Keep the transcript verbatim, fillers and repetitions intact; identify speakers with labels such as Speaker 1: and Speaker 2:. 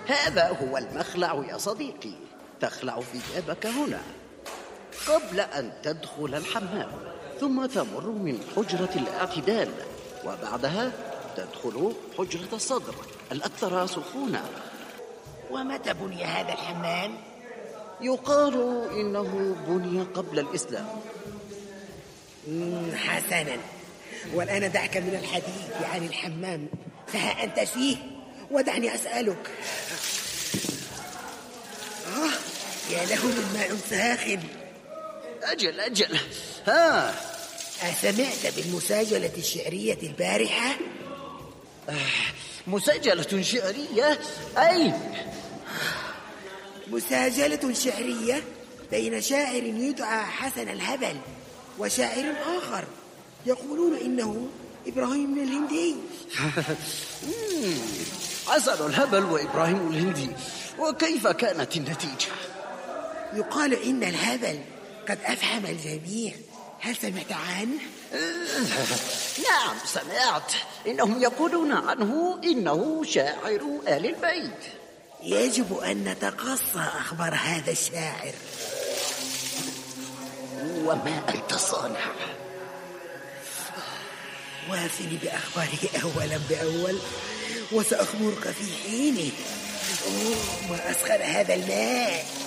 Speaker 1: هذا هو المخلع يا صديقي، تخلع ثيابك هنا قبل أن تدخل الحمام، ثم تمر من حجرة الاعتدال، وبعدها تدخل حجرة الصدر الأكثر سخونة.
Speaker 2: ومتى بني هذا الحمام؟
Speaker 1: يقال إنه بني قبل الإسلام.
Speaker 2: حسنا، والآن دعك من الحديث عن الحمام، فها أنت فيه ودعني أسألك. آه يا له من ماء ساخن.
Speaker 1: أجل أجل، ها
Speaker 2: أسمعت بالمساجلة الشعرية البارحة؟
Speaker 1: آه، مساجلة شعرية؟ أين؟
Speaker 2: مساجلة شعرية بين شاعر يدعى حسن الهبل وشاعر آخر يقولون إنه إبراهيم الهندي.
Speaker 1: حسن الهبل وإبراهيم الهندي، وكيف كانت النتيجة؟
Speaker 2: يقال إن الهبل قد أفحم الجميع، هل سمعت عنه؟
Speaker 1: نعم سمعت، إنهم يقولون عنه إنه شاعر آل البيت.
Speaker 2: يجب أن نتقصى أخبار هذا الشاعر.
Speaker 1: وما أنت صانع؟
Speaker 2: وافني بأخباره أولا بأول وسأخبرك في حينه. أوه ما أسخن هذا الماء.